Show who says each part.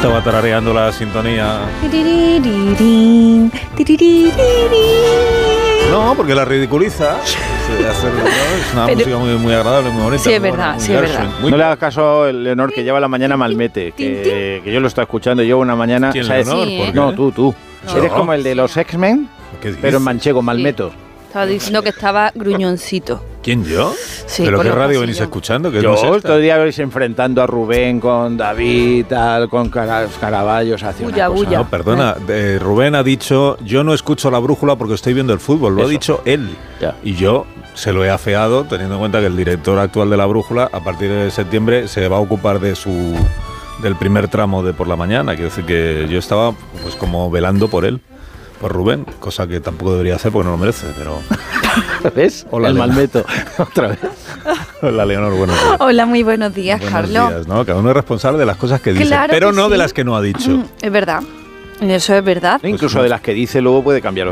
Speaker 1: estaba tarareando la sintonía. No, porque la ridiculiza. Es una música muy agradable, muy bonita.
Speaker 2: Sí, es verdad, sí, es verdad.
Speaker 3: No le hagas caso a Leonor, que lleva la mañana Malmete, que yo lo estoy escuchando. Llevo una mañana...
Speaker 1: ¿Quién,
Speaker 3: ¿sabes?
Speaker 1: Leonor?
Speaker 2: Sí,
Speaker 1: ¿Por qué?
Speaker 3: No, tú.
Speaker 2: No.
Speaker 3: Eres como el de los X-Men, pero en manchego, Malmeto.
Speaker 2: Estaba diciendo que estaba gruñoncito.
Speaker 1: ¿Quién, yo?
Speaker 2: Sí,
Speaker 1: ¿Pero
Speaker 2: por
Speaker 1: qué
Speaker 2: los
Speaker 1: radio venís
Speaker 2: pasillos.
Speaker 1: escuchando? ¿Qué
Speaker 3: Yo
Speaker 1: no es esta?
Speaker 3: todo el día vais enfrentando a Rubén con David, tal, con Caraballos, hacia
Speaker 2: Bulla,
Speaker 3: una cosa.
Speaker 2: bulla.
Speaker 1: No, perdona, Rubén ha dicho, yo no escucho la brújula porque estoy viendo el fútbol, lo ha
Speaker 3: Eso.
Speaker 1: dicho él.
Speaker 3: Ya.
Speaker 1: Y yo se lo he afeado, teniendo en cuenta que el director actual de la brújula, a partir de septiembre, se va a ocupar del primer tramo de por la mañana. Quiero decir que yo estaba pues como velando por él, por Rubén, cosa que tampoco debería hacer porque no lo merece, pero...
Speaker 3: ¿Ves?
Speaker 1: Hola,
Speaker 3: el
Speaker 1: Leonor.
Speaker 3: Malmeto, otra vez.
Speaker 1: Hola, Leonor, buenos días.
Speaker 2: Hola, muy buenos días,
Speaker 1: Buenos
Speaker 2: Carlos.
Speaker 1: días, ¿no? Cada uno es responsable de las cosas que dice,
Speaker 2: Claro
Speaker 1: pero
Speaker 2: que
Speaker 1: no de
Speaker 2: sí.
Speaker 1: las que no ha dicho.
Speaker 2: Es verdad. Eso es verdad.
Speaker 3: Incluso de las que dice luego puede cambiar